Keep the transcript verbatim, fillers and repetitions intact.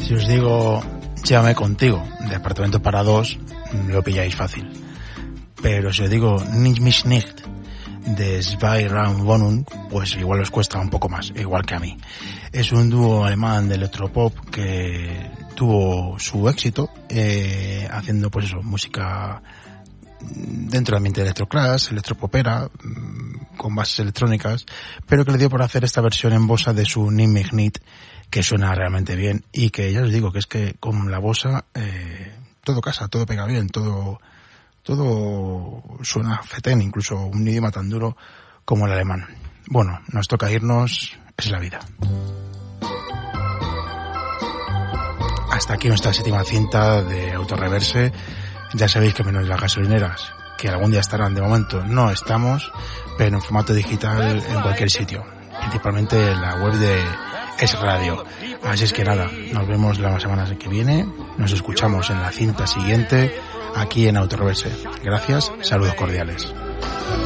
Si os digo Llévame contigo, de Apartamento para dos, lo pilláis fácil. Pero si os digo Nicht mich nicht, de Zwei Raum Wohnung, pues igual os cuesta un poco más, igual que a mí. Es un dúo alemán de electropop que tuvo su éxito eh, haciendo pues eso, música dentro del ambiente de electroclash, electropopera, con bases electrónicas, pero que le dio por hacer esta versión en bossa de su Nimm mich nicht, que suena realmente bien, y que ya os digo que es que con la bossa eh, todo casa, todo pega bien, todo todo suena fetén, incluso un idioma tan duro como el alemán. Bueno, nos toca irnos, es la vida. Hasta aquí nuestra séptima cinta de Autorreverse. Ya sabéis que menos las gasolineras, que algún día estarán, de momento no estamos, pero en formato digital en cualquier sitio, principalmente en la web de Es Radio. Así es que nada, nos vemos la semana que viene, nos escuchamos en la cinta siguiente aquí en Autorreverse. Gracias, saludos cordiales.